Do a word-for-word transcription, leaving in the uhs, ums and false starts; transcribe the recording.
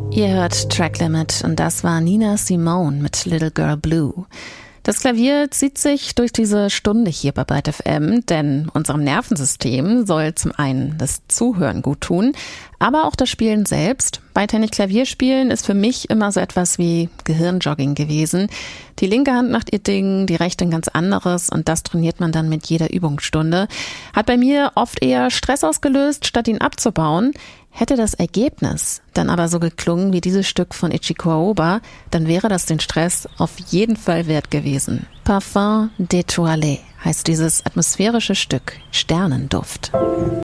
Ihr hört Track Limit und das war Nina Simone mit Little Girl Blue. Das Klavier zieht sich durch diese Stunde hier bei Byte F M, denn unserem Nervensystem soll zum einen das Zuhören gut tun, aber auch das Spielen selbst. Beidhändig Klavierspielen ist für mich immer so etwas wie Gehirnjogging gewesen. Die linke Hand macht ihr Ding, die rechte ein ganz anderes und das trainiert man dann mit jeder Übungsstunde. Hat bei mir oft eher Stress ausgelöst, statt ihn abzubauen. Hätte das Ergebnis dann aber so geklungen wie dieses Stück von Ichiko Aoba, dann wäre das den Stress auf jeden Fall wert gewesen. Parfum d'étoilé heißt dieses atmosphärische Stück, Sternenduft.